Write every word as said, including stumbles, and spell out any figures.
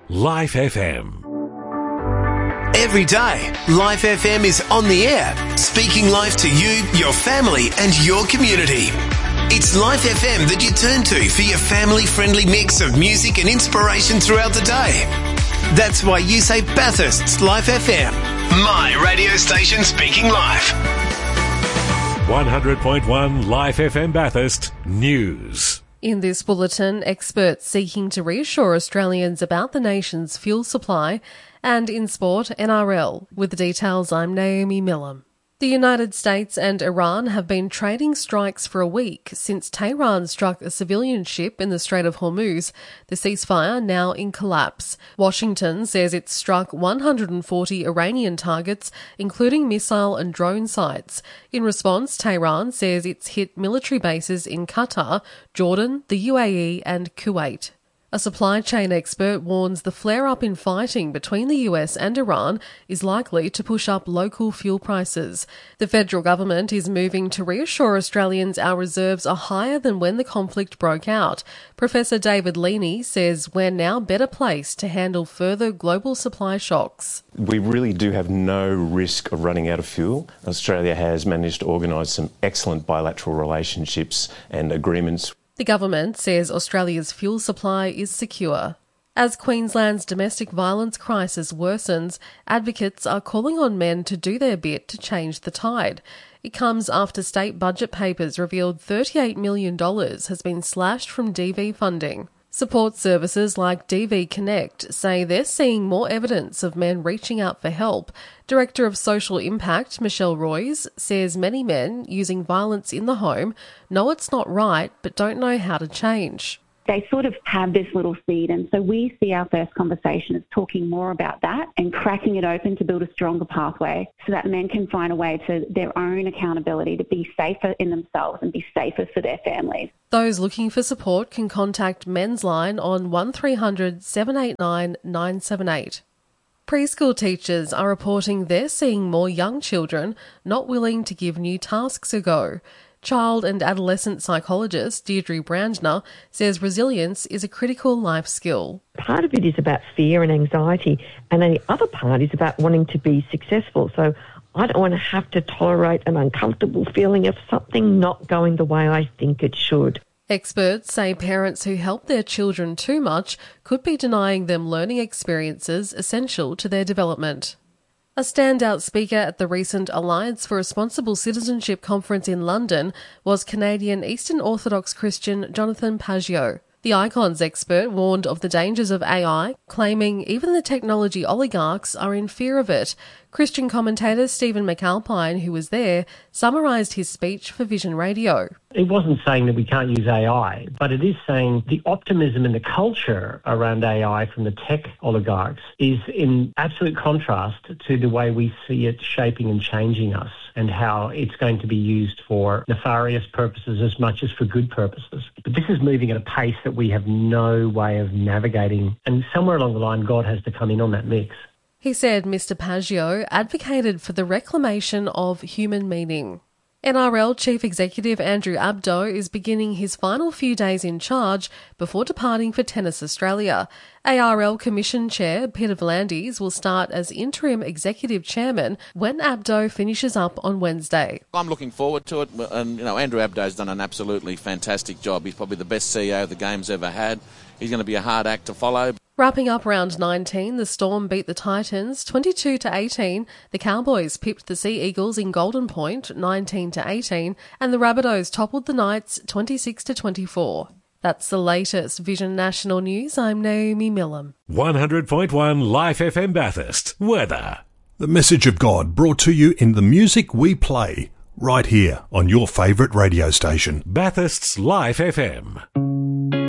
Life F M. Every day, Life F M is on the air, speaking life to you, your family and your community. It's Life F M that you turn to for your family-friendly mix of music and inspiration throughout the day. That's why you say Bathurst's Life F M, my radio station speaking life. one hundred point one Life F M Bathurst News. In this bulletin, experts seeking to reassure Australians about the nation's fuel supply, and in sport, N R L. With the details, I'm Naomi Millam. The United States and Iran have been trading strikes for a week since Tehran struck a civilian ship in the Strait of Hormuz, the ceasefire now in collapse. Washington says it struck one hundred forty Iranian targets, including missile and drone sites. In response, Tehran says it's hit military bases in Qatar, Jordan, the U A E and Kuwait. A supply chain expert warns the flare-up in fighting between the U S and Iran is likely to push up local fuel prices. The federal government is moving to reassure Australians our reserves are higher than when the conflict broke out. Professor David Leaney says we're now better placed to handle further global supply shocks. We really do have no risk of running out of fuel. Australia has managed to organise some excellent bilateral relationships and agreements. The government says Australia's fuel supply is secure. As Queensland's domestic violence crisis worsens, advocates are calling on men to do their bit to change the tide. It comes after state budget papers revealed thirty-eight million dollars has been slashed from D V funding. Support services like D V Connect say they're seeing more evidence of men reaching out for help. Director of Social Impact, Michelle Royce, says many men using violence in the home know it's not right but don't know how to change. They sort of have this little seed, and so we see our first conversation as talking more about that and cracking it open to build a stronger pathway so that men can find a way to their own accountability to be safer in themselves and be safer for their families. Those looking for support can contact Men's Line on one three hundred seven eight nine nine seven eight. Preschool teachers are reporting they're seeing more young children not willing to give new tasks a go. Child and adolescent psychologist Deirdre Brandner says resilience is a critical life skill. Part of it is about fear and anxiety, and then the other part is about wanting to be successful. So I don't want to have to tolerate an uncomfortable feeling of something not going the way I think it should. Experts say parents who help their children too much could be denying them learning experiences essential to their development. A standout speaker at the recent Alliance for Responsible Citizenship conference in London was Canadian Eastern Orthodox Christian Jonathan Pageau. The Icons expert warned of the dangers of A I, claiming even the technology oligarchs are in fear of it. Christian commentator Stephen McAlpine, who was there, summarised his speech for Vision Radio. It wasn't saying that we can't use A I, but it is saying the optimism and the culture around A I from the tech oligarchs is in absolute contrast to the way we see it shaping and changing us and how it's going to be used for nefarious purposes as much as for good purposes. But this is moving at a pace that we have no way of navigating, and somewhere along the line God has to come in on that mix. He said Mister Pageau advocated for the reclamation of human meaning. N R L Chief Executive Andrew Abdo is beginning his final few days in charge before departing for Tennis Australia. A R L Commission Chair Peter V'landys will start as Interim Executive Chairman when Abdo finishes up on Wednesday. I'm looking forward to it, and you know Andrew Abdo's done an absolutely fantastic job. He's probably the best C E O the game's ever had. He's going to be a hard act to follow. Wrapping up round nineteen, the Storm beat the Titans twenty-two to eighteen, the Cowboys pipped the Sea Eagles in Golden Point nineteen to eighteen, and the Rabbitohs toppled the Knights twenty-six to twenty-four. That's the latest Vision National News. I'm Naomi Millam. one hundred point one Life F M Bathurst. Weather. The message of God brought to you in the music we play, right here on your favourite radio station. Bathurst's Life F M.